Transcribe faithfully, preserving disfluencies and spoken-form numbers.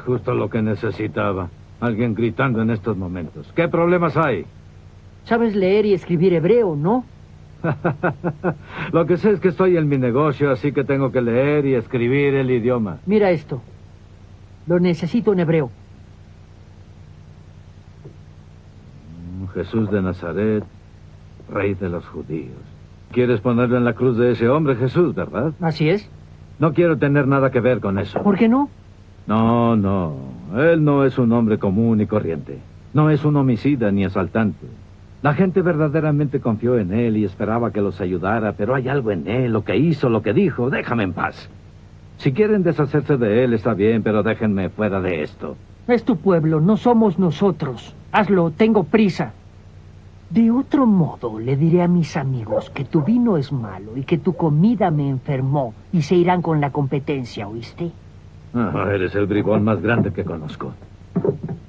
justo lo que necesitaba. Alguien gritando en estos momentos. ¿Qué problemas hay? Sabes leer y escribir hebreo, ¿no? Lo que sé es que estoy en mi negocio, así que tengo que leer y escribir el idioma. Mira esto. Lo necesito en hebreo. Jesús de Nazaret, Rey de los judíos. ¿Quieres ponerlo en la cruz de ese hombre, Jesús, verdad? Así es. No quiero tener nada que ver con eso. ¿Por qué no? No, no. Él no es un hombre común y corriente. No es un homicida ni asaltante. La gente verdaderamente confió en él y esperaba que los ayudara, pero hay algo en él, lo que hizo, lo que dijo. Déjame en paz. Si quieren deshacerse de él, está bien, pero déjenme fuera de esto. Es tu pueblo, no somos nosotros. Hazlo, tengo prisa. De otro modo, le diré a mis amigos que tu vino es malo y que tu comida me enfermó y se irán con la competencia, ¿oíste? Ah, eres el bribón más grande que conozco.